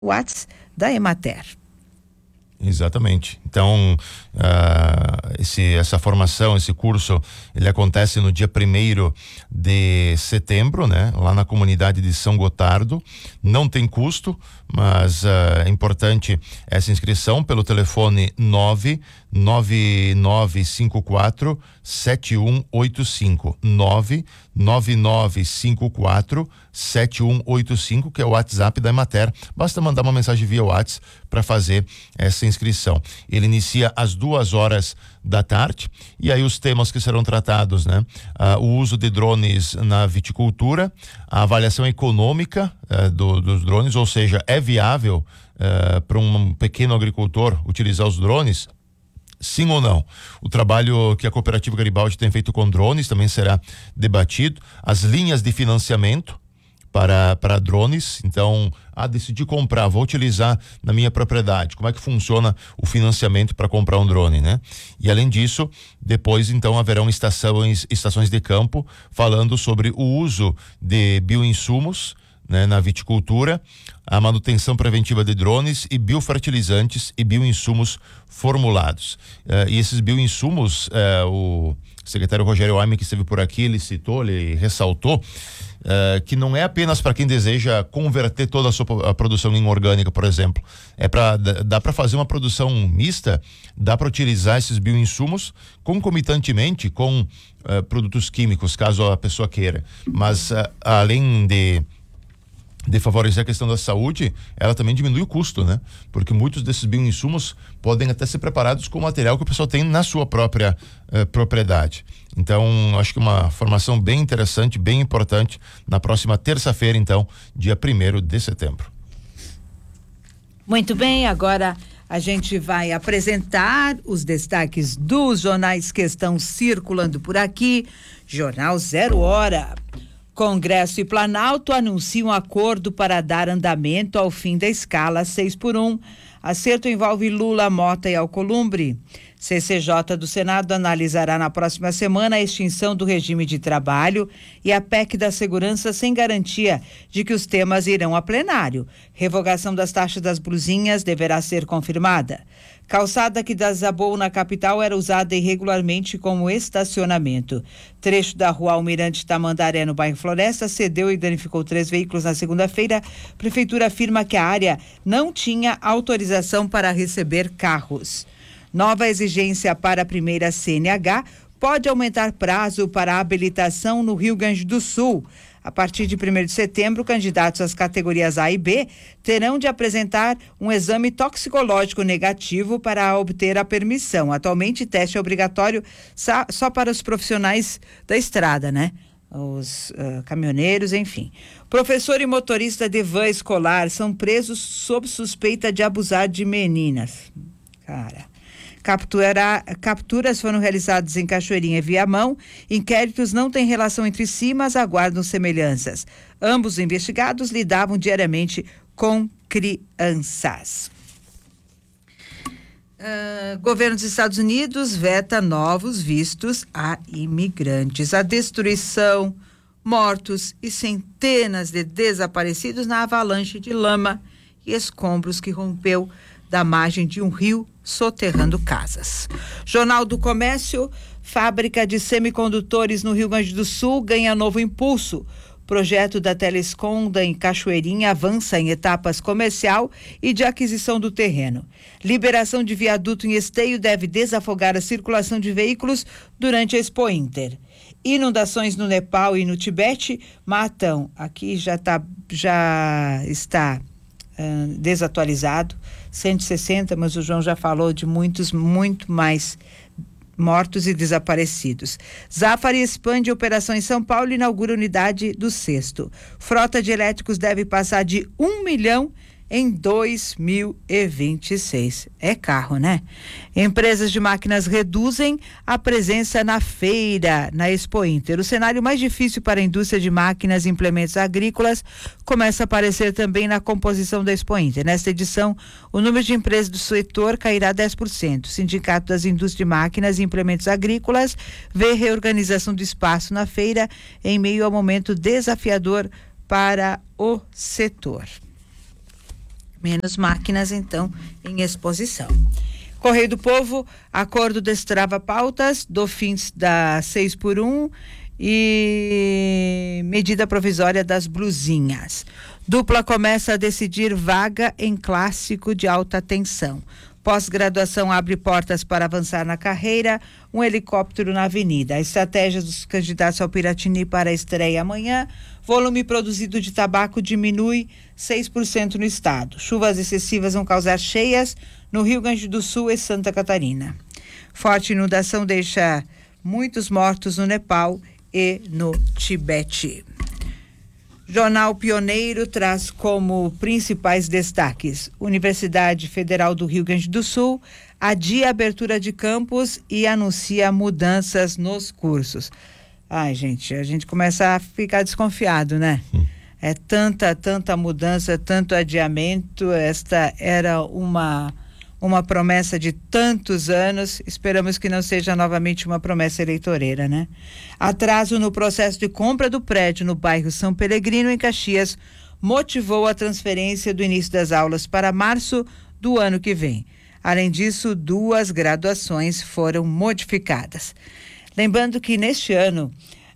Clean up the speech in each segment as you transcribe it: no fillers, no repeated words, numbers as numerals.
WhatsApp da Emater. Exatamente. Então, essa formação, esse curso, ele acontece no dia 1º de setembro, né? Lá na comunidade de São Gotardo. Não tem custo, mas é importante essa inscrição pelo telefone 99954 7185 99954 7185, que é o WhatsApp da Emater. Basta mandar uma mensagem via WhatsApp para fazer essa inscrição. Ele inicia às 2h da tarde, e aí os temas que serão tratados, né? O uso de drones na viticultura, a avaliação econômica dos drones, ou seja, é viável para um pequeno agricultor utilizar os drones? Sim ou não? O trabalho que a Cooperativa Garibaldi tem feito com drones também será debatido. As linhas de financiamento para drones. Então, decidi comprar, vou utilizar na minha propriedade. Como é que funciona o financiamento para comprar um drone, né? E além disso, depois então haverão estações de campo falando sobre o uso de bioinsumos, né, na viticultura, a manutenção preventiva de drones e biofertilizantes e bioinsumos formulados. E esses bioinsumos, o secretário Rogério Ayme, que esteve por aqui, ele ressaltou que não é apenas para quem deseja converter toda a produção em orgânica, por exemplo. Dá para fazer uma produção mista, dá para utilizar esses bioinsumos concomitantemente com produtos químicos, caso a pessoa queira. Mas além de favorecer a questão da saúde, ela também diminui o custo, né? Porque muitos desses bioinsumos podem até ser preparados com material que o pessoal tem na sua própria propriedade. Então, acho que uma formação bem interessante, bem importante, na próxima terça-feira, então, dia 1º de setembro. Muito bem, agora a gente vai apresentar os destaques dos jornais que estão circulando por aqui. Jornal 0 Hora. Congresso e Planalto anunciam acordo para dar andamento ao fim da escala 6x1. Acerto envolve Lula, Mota e Alcolumbre. CCJ do Senado analisará na próxima semana a extinção do regime de trabalho e a PEC da segurança sem garantia de que os temas irão a plenário. Revogação das taxas das blusinhas deverá ser confirmada. Calçada que desabou na capital era usada irregularmente como estacionamento. Trecho da rua Almirante Tamandaré, no bairro Floresta, cedeu e danificou 3 veículos na segunda-feira. Prefeitura afirma que a área não tinha autorização para receber carros. Nova exigência para a primeira CNH pode aumentar prazo para a habilitação no Rio Grande do Sul. A partir de 1º de setembro, candidatos às categorias A e B terão de apresentar um exame toxicológico negativo para obter a permissão. Atualmente, teste é obrigatório só para os profissionais da estrada, né? Os caminhoneiros, enfim. Professor e motorista de van escolar são presos sob suspeita de abusar de meninas. Capturas foram realizadas em Cachoeirinha e Viamão. Inquéritos não têm relação entre si, mas aguardam semelhanças. Ambos investigados lidavam diariamente com crianças. Governo dos Estados Unidos veta novos vistos a imigrantes. A destruição, mortos e centenas de desaparecidos na avalanche de lama e escombros que rompeu da margem de um rio, soterrando casas. Jornal do Comércio, fábrica de semicondutores no Rio Grande do Sul ganha novo impulso. Projeto da Telesconda em Cachoeirinha avança em etapas comercial e de aquisição do terreno. Liberação de viaduto em Esteio deve desafogar a circulação de veículos durante a Expo Inter. Inundações no Nepal e no Tibete matam, aqui já está desatualizado, 160, mas o João já falou de muito mais mortos e desaparecidos. Zafari expande operação em São Paulo e inaugura unidade do Sexto. Frota de elétricos deve passar de 1 milhão em 2026. É carro, né? Empresas de máquinas reduzem a presença na feira, na Expo Inter. O cenário mais difícil para a indústria de máquinas e implementos agrícolas começa a aparecer também na composição da Expo Inter. Nesta edição, o número de empresas do setor cairá 10%. O Sindicato das Indústrias de Máquinas e Implementos Agrícolas vê reorganização do espaço na feira em meio ao momento desafiador para o setor. Menos máquinas, então, em exposição. Correio do Povo, acordo destrava pautas do fins da 6x1 e medida provisória das blusinhas. Dupla começa a decidir vaga em clássico de alta tensão. Pós-graduação abre portas para avançar na carreira, um helicóptero na avenida. A estratégia dos candidatos ao Piratini para a estreia amanhã, volume produzido de tabaco diminui 6% no estado. Chuvas excessivas vão causar cheias no Rio Grande do Sul e Santa Catarina. Forte inundação deixa muitos mortos no Nepal e no Tibete. Jornal Pioneiro traz como principais destaques: Universidade Federal do Rio Grande do Sul adia a abertura de campus e anuncia mudanças nos cursos. Ai, gente, a gente começa a ficar desconfiado, né? É tanta mudança, tanto adiamento. Esta era uma promessa de tantos anos, esperamos que não seja novamente uma promessa eleitoreira, né? Atraso no processo de compra do prédio no bairro São Pelegrino, em Caxias, motivou a transferência do início das aulas para março do ano que vem. Além disso, 2 graduações foram modificadas. Lembrando que neste ano,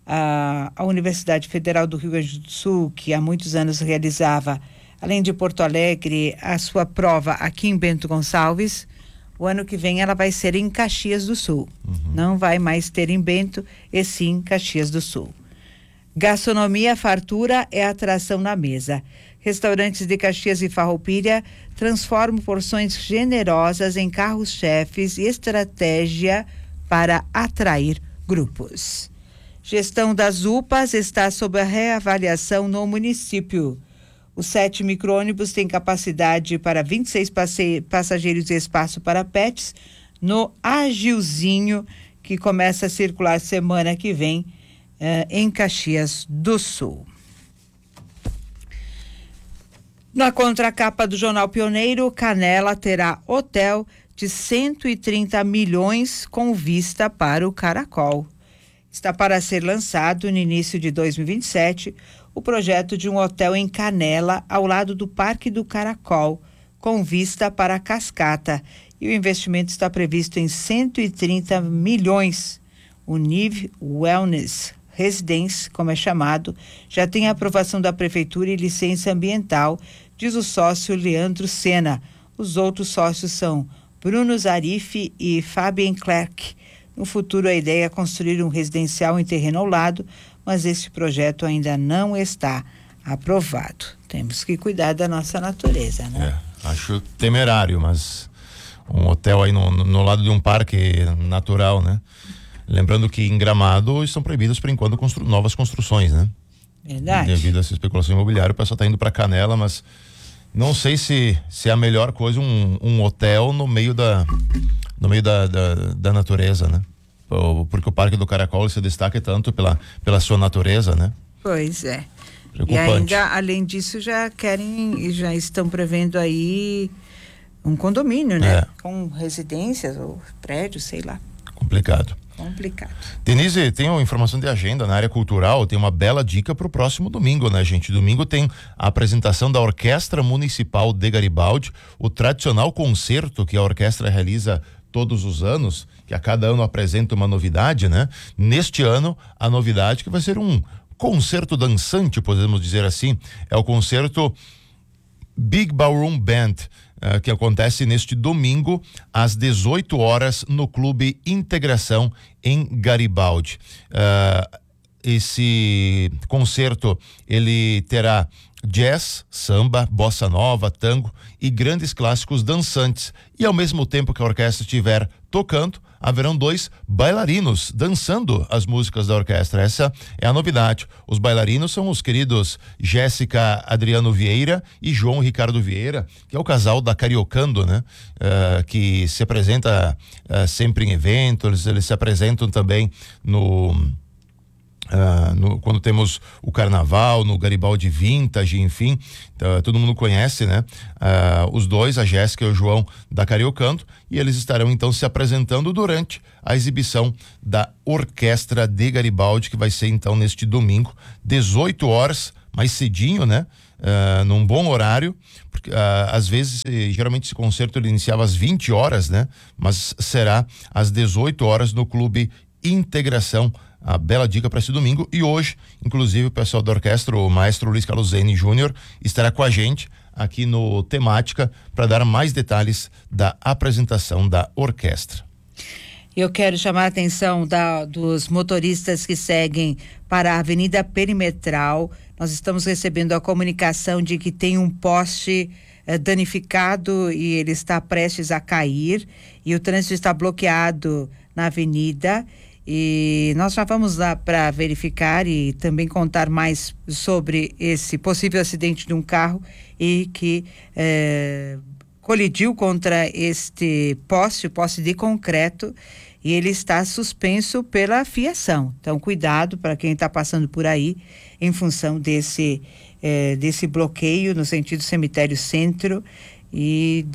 a Universidade Federal do Rio Grande do Sul, que há muitos anos realizava, além de Porto Alegre, a sua prova aqui em Bento Gonçalves, o ano que vem ela vai ser em Caxias do Sul. Não vai mais ter em Bento, e sim Caxias do Sul. Gastronomia fartura é atração na mesa. Restaurantes de Caxias e Farroupilha transformam porções generosas em carros-chefes e estratégia para atrair grupos. Gestão das UPAs está sob a reavaliação no município. Os 7 micro-ônibus têm capacidade para 26 passageiros e espaço para pets no Agilzinho, que começa a circular semana que vem em Caxias do Sul. Na contracapa do Jornal Pioneiro, Canela terá hotel de 130 milhões com vista para o Caracol. Está para ser lançado no início de 2027 o projeto de um hotel em Canela, ao lado do Parque do Caracol, com vista para a cascata. E o investimento está previsto em 130 milhões. O NIV Wellness Residence, como é chamado, já tem a aprovação da Prefeitura e licença ambiental, diz o sócio Leandro Sena. Os outros sócios são Bruno Zarif e Fabian Clerc. No futuro, a ideia é construir um residencial em terreno ao lado, mas esse projeto ainda não está aprovado. Temos que cuidar da nossa natureza, né? Acho temerário, mas um hotel aí no lado de um parque natural, né? Lembrando que em Gramado estão proibidas por enquanto novas construções, né? Verdade. Devido a essa especulação imobiliária, o pessoal está indo para Canela, mas não sei se é a melhor coisa um hotel no meio da natureza, né? Porque o Parque do Caracol se destaca tanto pela sua natureza, né? Pois é. Preocupante. E ainda, além disso, já estão prevendo aí um condomínio, né? Com residências ou prédios, sei lá. Complicado. Denise, tem uma informação de agenda na área cultural, tem uma bela dica para o próximo domingo, né, gente? Domingo tem a apresentação da Orquestra Municipal de Garibaldi, o tradicional concerto que a orquestra realiza todos os anos, que a cada ano apresenta uma novidade, né? Neste ano, a novidade que vai ser um concerto dançante, podemos dizer assim, é o concerto Big Ballroom Band, que acontece neste domingo às 18 horas no Clube Integração em Garibaldi. Esse concerto ele terá jazz, samba, bossa nova, tango e grandes clássicos dançantes. E ao mesmo tempo que a orquestra estiver tocando, haverão 2 bailarinos dançando as músicas da orquestra. Essa é a novidade. Os bailarinos são os queridos Jéssica Adriano Vieira e João Ricardo Vieira, que é o casal da Cariocando, né? Que se apresenta sempre em eventos, eles se apresentam também quando temos o carnaval, no Garibaldi Vintage, enfim, todo mundo conhece, né? Os dois, a Jéssica e o João da Cariocando, e eles estarão então se apresentando durante a exibição da Orquestra de Garibaldi, que vai ser então neste domingo, 18 horas, mais cedinho, né? num bom horário, porque às vezes, geralmente esse concerto ele iniciava às 20 horas, né? Mas será às 18 horas no Clube Integração. A bela dica para esse domingo. E hoje, inclusive, o pessoal da orquestra, o maestro Luiz Carlos Zene Júnior, estará com a gente aqui no Temática para dar mais detalhes da apresentação da orquestra. Eu quero chamar a atenção dos motoristas que seguem para a Avenida Perimetral. Nós estamos recebendo a comunicação de que tem um poste danificado e ele está prestes a cair e o trânsito está bloqueado na avenida. E nós já vamos lá para verificar e também contar mais sobre esse possível acidente de um carro e que colidiu contra este poste de concreto, e ele está suspenso pela fiação. Então, cuidado para quem está passando por aí em função desse bloqueio no sentido cemitério centro. E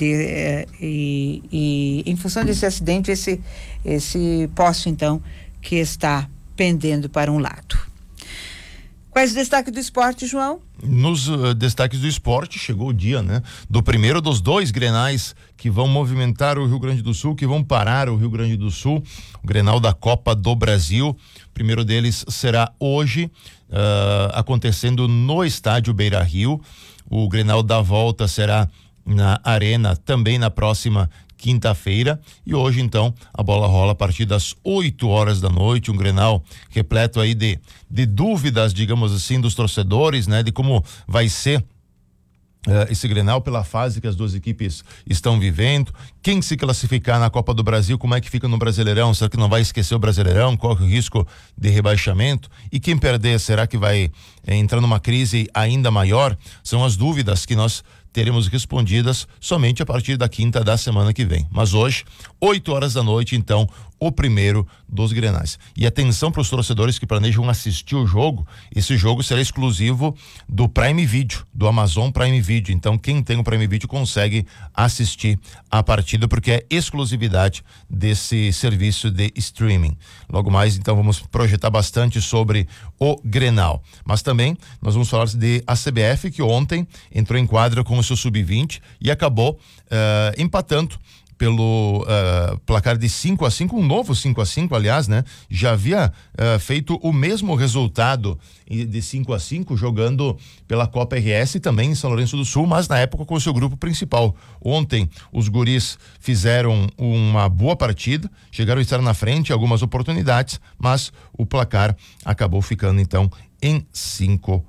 em função desse acidente, esse poste, então, que está pendendo para um lado. Quais os destaques do esporte, João? Nos destaques do esporte, chegou o dia, né? Do primeiro dos 2 grenais que vão movimentar o Rio Grande do Sul, que vão parar o Rio Grande do Sul, o Grenal da Copa do Brasil. O primeiro deles será hoje, acontecendo no estádio Beira-Rio. O Grenal da volta será na Arena, também na próxima quinta-feira, e hoje então a bola rola a partir das 8 horas da noite, um Grenal repleto aí de dúvidas, digamos assim, dos torcedores, né, de como vai ser esse Grenal pela fase que as duas equipes estão vivendo. Quem se classificar na Copa do Brasil, como é que fica no Brasileirão? Será que não vai esquecer o Brasileirão? Corre o risco de rebaixamento? E quem perder, será que vai entrar numa crise ainda maior? São as dúvidas que nós teremos respondidas somente a partir da quinta da semana que vem. Mas hoje, 8 horas da noite, então, o primeiro dos Grenais. E atenção para os torcedores que planejam assistir o jogo, esse jogo será exclusivo do Prime Video, do Amazon Prime Video. Então, quem tem o Prime Video consegue assistir a partida, porque é exclusividade desse serviço de streaming. Logo mais, então, vamos projetar bastante sobre o Grenal. Mas também nós vamos falar de a CBF, que ontem entrou em quadra com o seu sub-20 e acabou empatando pelo placar de 5-5, um novo 5-5, aliás, né? Já havia feito o mesmo resultado de 5-5 jogando pela Copa RS também em São Lourenço do Sul, mas na época com o seu grupo principal. Ontem os guris fizeram uma boa partida, chegaram a estar na frente em algumas oportunidades, mas o placar acabou ficando então em 5-5.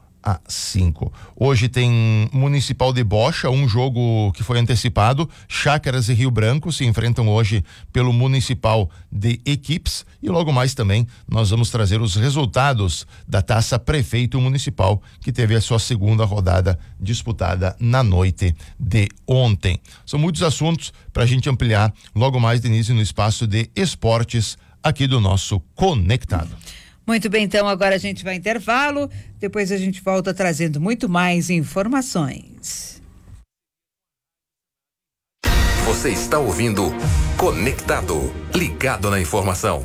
Hoje tem Municipal de Bocha, um jogo que foi antecipado. Chácaras e Rio Branco se enfrentam hoje pelo Municipal de Equipes, e logo mais também nós vamos trazer os resultados da Taça Prefeito Municipal, que teve a sua segunda rodada disputada na noite de ontem. São muitos assuntos para a gente ampliar logo mais de início no espaço de esportes aqui do nosso Conectado. Muito bem, então agora a gente vai intervalo, depois a gente volta trazendo muito mais informações. Você está ouvindo Conectado, ligado na informação.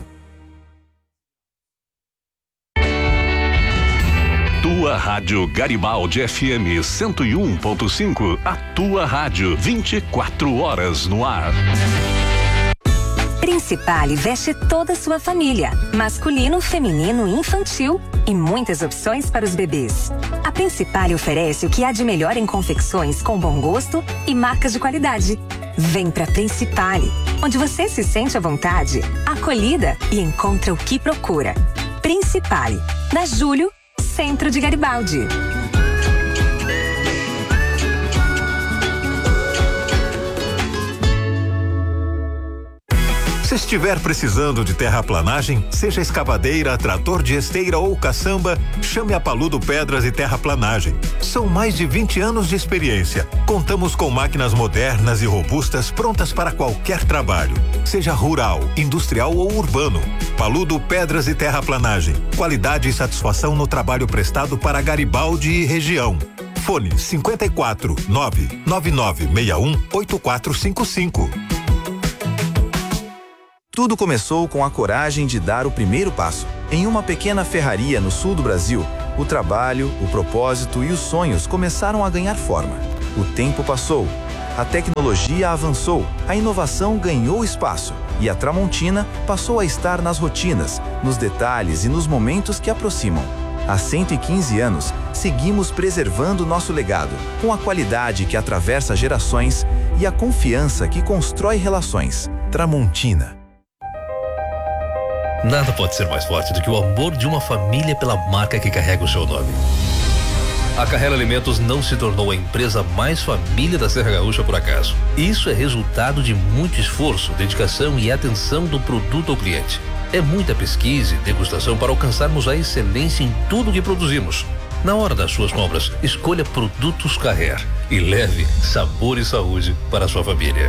Tua Rádio Garibaldi FM 101.5, a tua rádio 24 horas no ar. Principale veste toda a sua família, masculino, feminino e infantil, e muitas opções para os bebês. A Principale oferece o que há de melhor em confecções com bom gosto e marcas de qualidade. Vem pra Principale, onde você se sente à vontade, acolhida e encontra o que procura. Principale, na Júlio, centro de Garibaldi. Se estiver precisando de terraplanagem, seja escavadeira, trator de esteira ou caçamba, chame a Paludo Pedras e Terraplanagem. São mais de 20 anos de experiência. Contamos com máquinas modernas e robustas prontas para qualquer trabalho, seja rural, industrial ou urbano. Paludo Pedras e Terraplanagem. Qualidade e satisfação no trabalho prestado para Garibaldi e região. Fone 54 99961 8455. Tudo começou com a coragem de dar o primeiro passo. Em uma pequena ferraria no sul do Brasil, O trabalho, o propósito e os sonhos começaram a ganhar forma. O tempo passou, a tecnologia avançou, a inovação ganhou espaço e a Tramontina passou a estar nas rotinas, nos detalhes e nos momentos que aproximam. Há 115 anos, seguimos preservando nosso legado, com a qualidade que atravessa gerações e a confiança que constrói relações. Tramontina. Nada pode ser mais forte do que o amor de uma família pela marca que carrega o seu nome. A Carrera Alimentos não se tornou a empresa mais família da Serra Gaúcha por acaso. Isso é resultado de muito esforço, dedicação e atenção do produto ao cliente. É muita pesquisa e degustação para alcançarmos a excelência em tudo que produzimos. Na hora das suas compras, escolha Produtos Carrer e leve sabor e saúde para a sua família.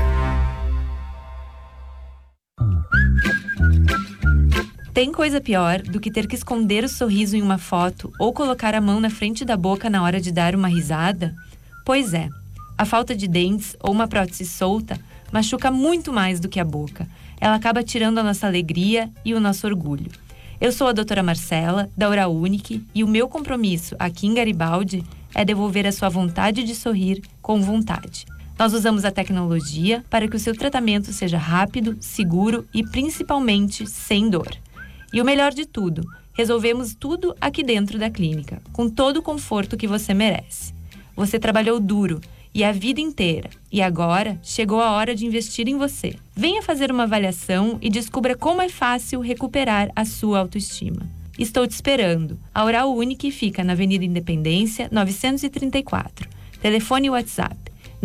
Tem coisa pior do que ter que esconder o sorriso em uma foto ou colocar a mão na frente da boca na hora de dar uma risada? Pois é, a falta de dentes ou uma prótese solta machuca muito mais do que a boca. Ela acaba tirando a nossa alegria e o nosso orgulho. Eu sou a doutora Marcela, da Oral Unique, e o meu compromisso aqui em Garibaldi é devolver a sua vontade de sorrir com vontade. Nós usamos a tecnologia para que o seu tratamento seja rápido, seguro e principalmente sem dor. E o melhor de tudo, resolvemos tudo aqui dentro da clínica, com todo o conforto que você merece. Você trabalhou duro e a vida inteira, e agora chegou a hora de investir em você. Venha fazer uma avaliação e descubra como é fácil recuperar a sua autoestima. Estou te esperando. A Oral Unique fica na Avenida Independência, 934. Telefone e WhatsApp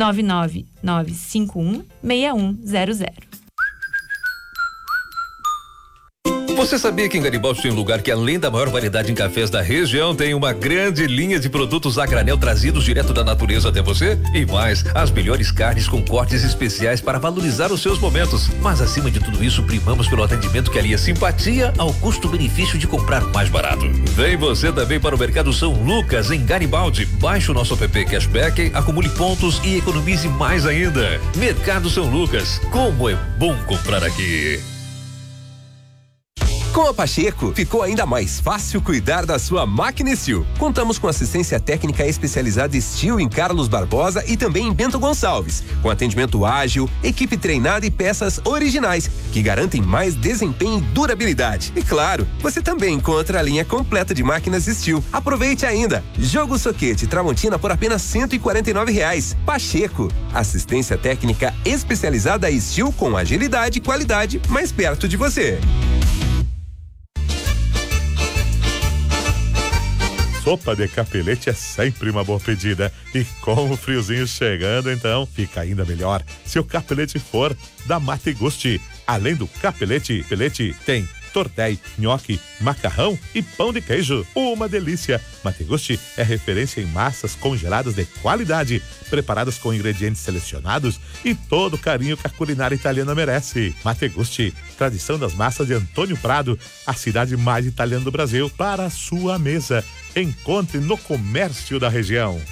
999516100. Você sabia que em Garibaldi tem um lugar que, além da maior variedade em cafés da região, tem uma grande linha de produtos a granel trazidos direto da natureza até você? E mais, as melhores carnes com cortes especiais para valorizar os seus momentos. Mas acima de tudo isso, primamos pelo atendimento que alia simpatia ao custo-benefício de comprar mais barato. Vem você também para o Mercado São Lucas, em Garibaldi. Baixe o nosso app Cashback, acumule pontos e economize mais ainda. Mercado São Lucas, como é bom comprar aqui. Com a Pacheco, ficou ainda mais fácil cuidar da sua máquina Steel. Contamos com assistência técnica especializada Steel em Carlos Barbosa e também em Bento Gonçalves, com atendimento ágil, equipe treinada e peças originais, que garantem mais desempenho e durabilidade. E claro, você também encontra a linha completa de máquinas Steel. Aproveite ainda! Jogo soquete Tramontina por apenas R$149. Pacheco, assistência técnica especializada Steel com agilidade e qualidade mais perto de você. Sopa de capelete é sempre uma boa pedida. E com o friozinho chegando, então, fica ainda melhor se o capelete for da Mate Gusti. Além do capelete, tem tortéi, nhoque, macarrão e pão de queijo. Uma delícia! Mate Gusti é referência em massas congeladas de qualidade, preparadas com ingredientes selecionados e todo o carinho que a culinária italiana merece. Mate Gusti, tradição das massas de Antônio Prado, a cidade mais italiana do Brasil, para a sua mesa. Encontre no comércio da região.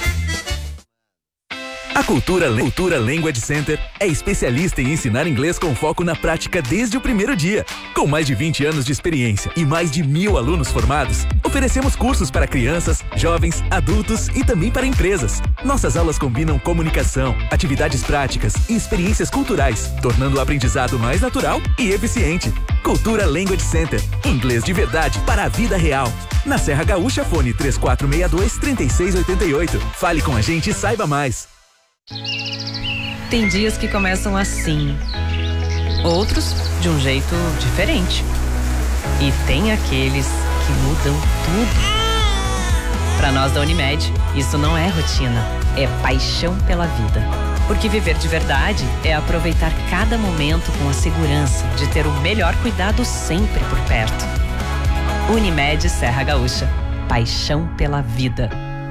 A Cultura Language Center é especialista em ensinar inglês com foco na prática desde o primeiro dia. Com mais de 20 anos de experiência e mais de 1.000 alunos formados, oferecemos cursos para crianças, jovens, adultos e também para empresas. Nossas aulas combinam comunicação, atividades práticas e experiências culturais, tornando o aprendizado mais natural e eficiente. Cultura Language Center, inglês de verdade para a vida real. Na Serra Gaúcha, fone 3462-3688. Fale com a gente e saiba mais. Tem dias que começam assim, outros de um jeito diferente. E tem aqueles que mudam tudo. Para nós da Unimed, isso não é rotina, é paixão pela vida. Porque viver de verdade é aproveitar cada momento com a segurança de ter o melhor cuidado sempre por perto. Unimed Serra Gaúcha, paixão pela vida.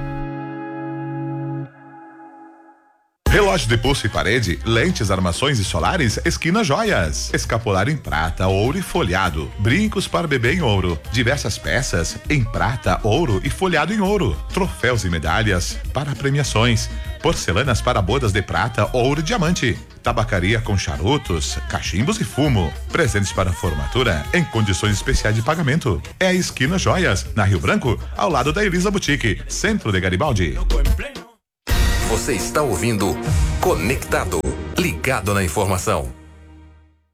Relógio de pulso e parede, lentes, armações e solares, Esquina Joias. Escapular em prata, ouro e folhado. Brincos para bebê em ouro. Diversas peças em prata, ouro e folhado em ouro. Troféus e medalhas para premiações. porcelanas para bodas de prata, ouro e diamante, tabacaria com charutos, cachimbos e fumo, presentes para formatura em condições especiais de pagamento. É a Esquina Joias, na Rio Branco, ao lado da Elisa Boutique, centro de Garibaldi. Você está ouvindo Conectado, ligado na informação.